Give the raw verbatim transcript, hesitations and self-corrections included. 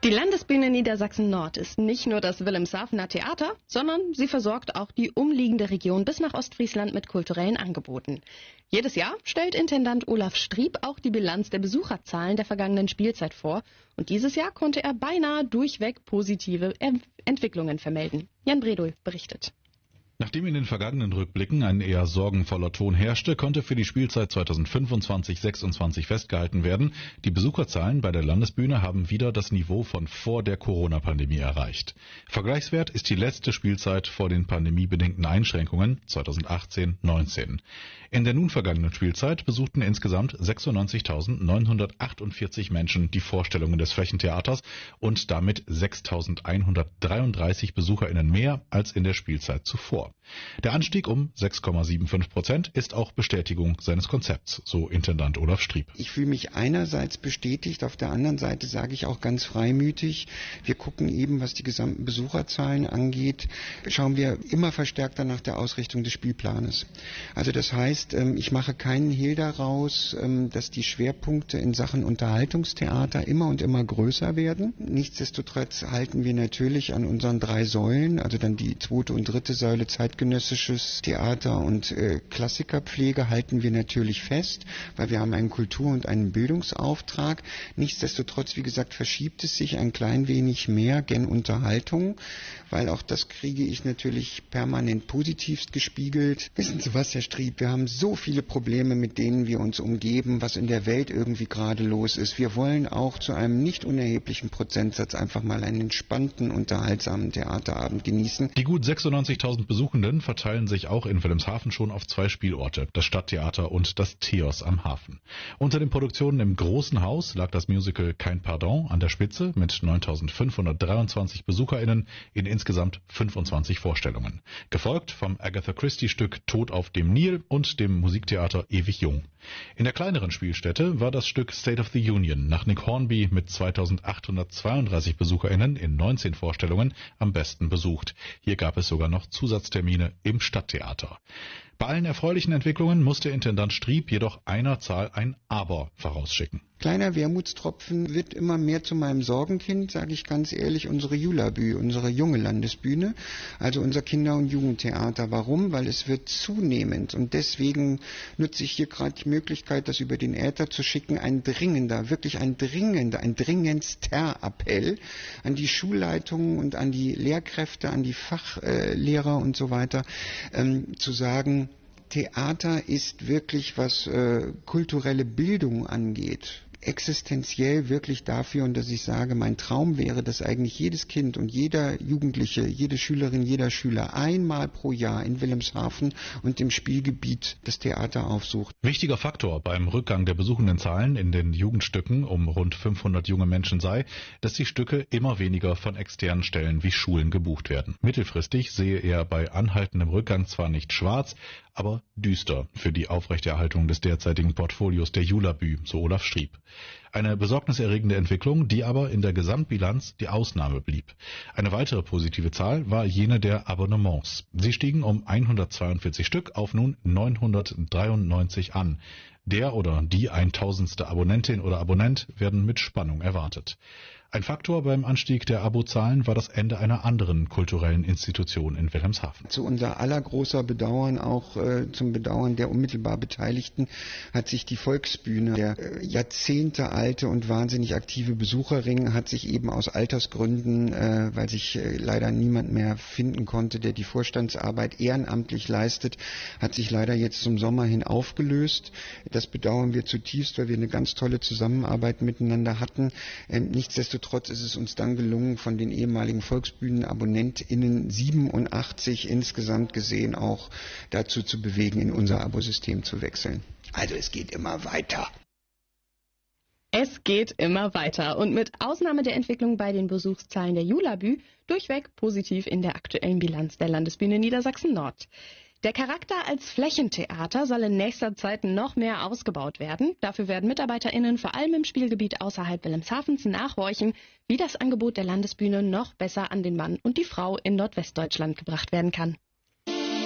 Die Landesbühne Niedersachsen-Nord ist nicht nur das Wilhelmshavener Theater, sondern sie versorgt auch die umliegende Region bis nach Ostfriesland mit kulturellen Angeboten. Jedes Jahr stellt Intendant Olaf Strieb auch die Bilanz der Besucherzahlen der vergangenen Spielzeit vor. Und dieses Jahr konnte er beinahe durchweg positive Entwicklungen vermelden. Jan Bredol berichtet. Nachdem in den vergangenen Rückblicken ein eher sorgenvoller Ton herrschte, konnte für die Spielzeit zweitausendfünfundzwanzig sechsundzwanzig festgehalten werden, die Besucherzahlen bei der Landesbühne haben wieder das Niveau von vor der Corona-Pandemie erreicht. Vergleichswert ist die letzte Spielzeit vor den pandemiebedingten Einschränkungen zweitausendachtzehn neunzehn. In der nun vergangenen Spielzeit besuchten insgesamt sechsundneunzigtausendneunhundertachtundvierzig Menschen die Vorstellungen des Flächentheaters und damit sechstausendeinhundertdreiunddreißig BesucherInnen mehr als in der Spielzeit zuvor. Der Anstieg um sechs Komma fünfundsiebzig Prozent ist auch Bestätigung seines Konzepts, so Intendant Olaf Strieb. Ich fühle mich einerseits bestätigt, auf der anderen Seite sage ich auch ganz freimütig, wir gucken eben, was die gesamten Besucherzahlen angeht, schauen wir immer verstärkter nach der Ausrichtung des Spielplanes. Also das heißt, ich mache keinen Hehl daraus, dass die Schwerpunkte in Sachen Unterhaltungstheater immer und immer größer werden. Nichtsdestotrotz halten wir natürlich an unseren drei Säulen, also dann die zweite und dritte Säule zeitgenössisches Theater und äh, Klassikerpflege halten wir natürlich fest, weil wir haben einen Kultur- und einen Bildungsauftrag. Nichtsdestotrotz, wie gesagt, verschiebt es sich ein klein wenig mehr gen Unterhaltung, weil auch das kriege ich natürlich permanent positivst gespiegelt. Wissen Sie was, Herr Strieb, wir haben so viele Probleme, mit denen wir uns umgeben, was in der Welt irgendwie gerade los ist. Wir wollen auch zu einem nicht unerheblichen Prozentsatz einfach mal einen entspannten, unterhaltsamen Theaterabend genießen. Die gut sechsundneunzigtausend Besuchenden verteilen sich auch in Wilhelmshaven schon auf zwei Spielorte, das Stadttheater und das Theos am Hafen. Unter den Produktionen im Großen Haus lag das Musical Kein Pardon an der Spitze mit neuntausendfünfhundertdreiundzwanzig BesucherInnen in insgesamt fünfundzwanzig Vorstellungen. Gefolgt vom Agatha Christie-Stück Tod auf dem Nil und dem Musiktheater Ewig Jung. In der kleineren Spielstätte war das Stück State of the Union nach Nick Hornby mit zweitausendachthundertzweiunddreißig BesucherInnen in neunzehn Vorstellungen am besten besucht. Hier gab es sogar noch Zusatztermine im Stadttheater. Bei allen erfreulichen Entwicklungen musste Intendant Strieb jedoch einer Zahl ein Aber vorausschicken. Kleiner Wermutstropfen wird immer mehr zu meinem Sorgenkind, sage ich ganz ehrlich, unsere Julabü, unsere junge Landesbühne, also unser Kinder- und Jugendtheater. Warum? Weil es wird zunehmend, und deswegen nutze ich hier gerade die Möglichkeit, das über den Äther zu schicken, ein dringender, wirklich ein dringender, ein dringendster Appell an die Schulleitungen und an die Lehrkräfte, an die Fachlehrer und so weiter, ähm, zu sagen, Theater ist wirklich, was äh, kulturelle Bildung angeht, existenziell wirklich dafür, und dass ich sage, mein Traum wäre, dass eigentlich jedes Kind und jeder Jugendliche, jede Schülerin, jeder Schüler einmal pro Jahr in Wilhelmshaven und dem Spielgebiet das Theater aufsucht. Wichtiger Faktor beim Rückgang der besuchenden Zahlen in den Jugendstücken um rund fünfhundert junge Menschen sei, dass die Stücke immer weniger von externen Stellen wie Schulen gebucht werden. Mittelfristig sehe er bei anhaltendem Rückgang zwar nicht schwarz, aber düster für die Aufrechterhaltung des derzeitigen Portfolios der Julabü, so Olaf Strieb. Eine besorgniserregende Entwicklung, die aber in der Gesamtbilanz die Ausnahme blieb. Eine weitere positive Zahl war jene der Abonnements. Sie stiegen um hundertzweiundvierzig Stück auf nun neunhundertdreiundneunzig an. Der oder die eintausendste Abonnentin oder Abonnent werden mit Spannung erwartet. Ein Faktor beim Anstieg der Abozahlen war das Ende einer anderen kulturellen Institution in Wilhelmshaven. Zu unser aller großer Bedauern, auch äh, zum Bedauern der unmittelbar Beteiligten, hat sich die Volksbühne, der äh, jahrzehntealte und wahnsinnig aktive Besucherring, hat sich eben aus Altersgründen, äh, weil sich äh, leider niemand mehr finden konnte, der die Vorstandsarbeit ehrenamtlich leistet, hat sich leider jetzt zum Sommer hin aufgelöst. Das bedauern wir zutiefst, weil wir eine ganz tolle Zusammenarbeit miteinander hatten. Ähm, nichtsdestotrotz ist es uns dann gelungen, von den ehemaligen Volksbühnen-AbonnentInnen siebenundachtzig insgesamt gesehen auch dazu zu bewegen, in unser Abosystem zu wechseln. Also es geht immer weiter. Es geht immer weiter und mit Ausnahme der Entwicklung bei den Besuchszahlen der Julabü durchweg positiv in der aktuellen Bilanz der Landesbühne Niedersachsen-Nord. Der Charakter als Flächentheater soll in nächster Zeit noch mehr ausgebaut werden. Dafür werden MitarbeiterInnen vor allem im Spielgebiet außerhalb Wilhelmshavens nachhorchen, wie das Angebot der Landesbühne noch besser an den Mann und die Frau in Nordwestdeutschland gebracht werden kann.